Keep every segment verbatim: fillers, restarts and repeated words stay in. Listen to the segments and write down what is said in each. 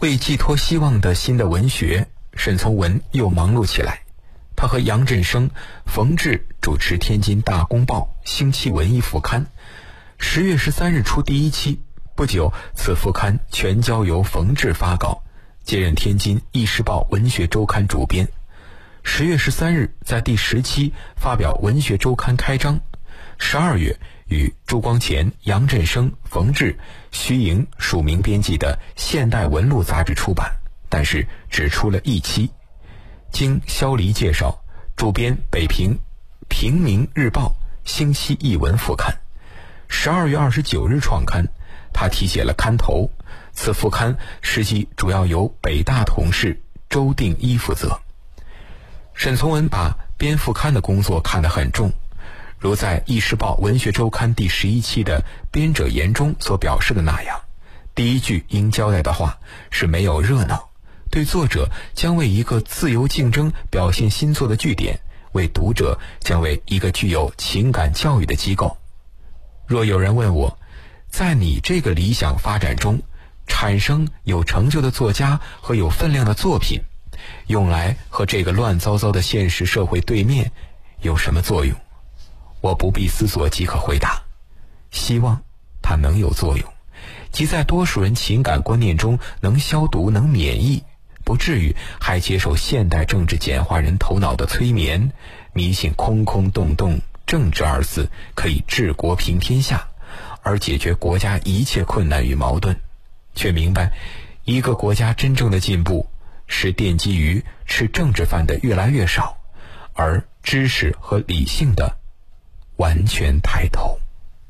为寄托希望的新的文学，沈从文又忙碌起来。他和杨振声、冯至主持天津大公报星期文艺副刊，十月十三日出第一期，不久此副刊全交由冯至发稿，接任天津易时报文学周刊主编。十月十三日在第十期发表文学周刊开章，十二月与朱光潜、杨振声、冯至、徐莹署名编辑的《现代文录》杂志出版，但是只出了一期。经萧黎介绍，主编北平《平民日报》星期译文副刊。十二月二十九日创刊，他题写了刊头。此副刊实际主要由北大同事周定一负责。沈从文把编副刊的工作看得很重，如在《易时报文学周刊》第十一期的编者言中所表示的那样，第一句应交代的话是没有热闹，对作者将为一个自由竞争表现新作的据点，为读者将为一个具有情感教育的机构。若有人问我，在你这个理想发展中，产生有成就的作家和有分量的作品，用来和这个乱糟糟的现实社会对面有什么作用？我不必思索即可回答，希望它能有作用，即在多数人情感观念中能消毒、能免疫，不至于还接受现代政治简化人头脑的催眠，迷信空空洞洞政治二字可以治国平天下，而解决国家一切困难与矛盾，却明白一个国家真正的进步是奠基于吃政治饭的越来越少，而知识和理性的完全抬头。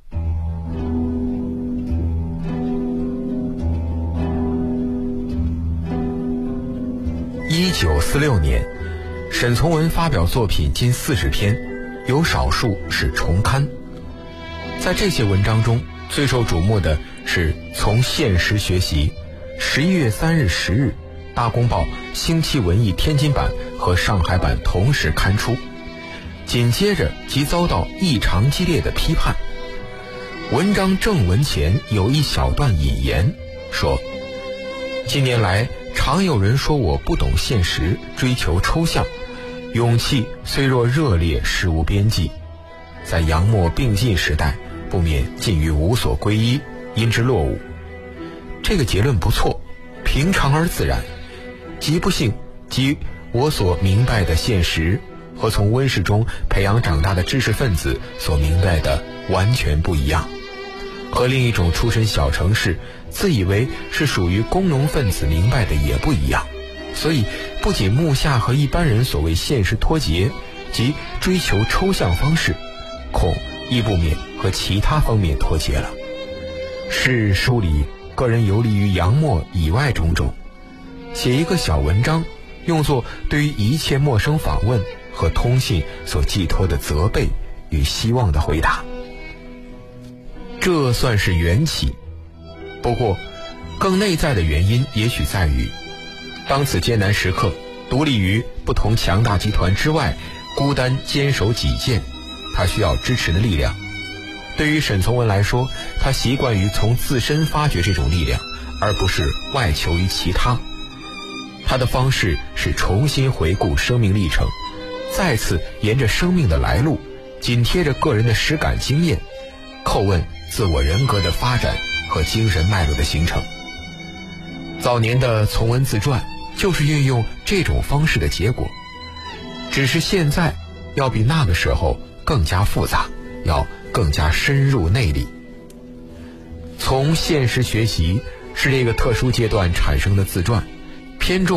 一九四六年，沈从文发表作品近四十篇，有少数是重刊。在这些文章中，最受瞩目的是《从现实学习》，十一月三日、十日，大公报星期文艺天津版和上海版同时刊出。紧接着即遭到异常激烈的批判。文章正文前有一小段引言，说：近年来常有人说我不懂现实，追求抽象，勇气虽若热烈，实无边际，在杨墨并进时代，不免近于无所归依，因之落伍。这个结论不错，平常而自然，极不幸即我所明白的现实和从温室中培养长大的知识分子所明白的完全不一样，和另一种出身小城市自以为是属于工农分子明白的也不一样。所以不仅目下和一般人所谓现实脱节，即追求抽象方式，恐亦不免和其他方面脱节了。是梳理个人游离于杨墨以外种种，写一个小文章，用作对于一切陌生访问和通信所寄托的责备与希望的回答。这算是缘起，不过更内在的原因也许在于，当此艰难时刻，独立于不同强大集团之外，孤单坚守己见，他需要支持的力量。对于沈从文来说，他习惯于从自身发掘这种力量，而不是外求于其他。他的方式是重新回顾生命历程，再次沿着生命的来路，紧贴着个人的实感经验，叩问自我人格的发展和精神脉络的形成。早年的从文自传就是运用这种方式的结果，只是现在要比那个时候更加复杂，要更加深入内里。从现实学习是这个特殊阶段产生的自传，偏重